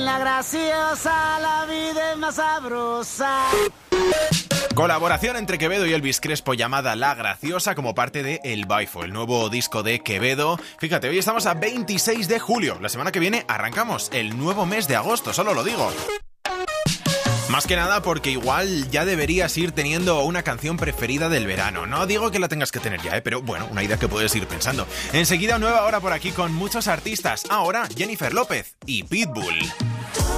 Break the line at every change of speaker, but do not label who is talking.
la graciosa, la vida es más sabrosa.
Colaboración entre Quevedo y Elvis Crespo llamada La Graciosa como parte de El Baifo, el nuevo disco de Quevedo. Fíjate, hoy estamos a 26 de julio. La semana que viene arrancamos el nuevo mes de agosto, solo lo digo. Más que nada porque igual ya deberías ir teniendo una canción preferida del verano. No digo que la tengas que tener ya, pero bueno, una idea que puedes ir pensando. Enseguida nueva hora por aquí con muchos artistas. Ahora Jennifer López y Pitbull.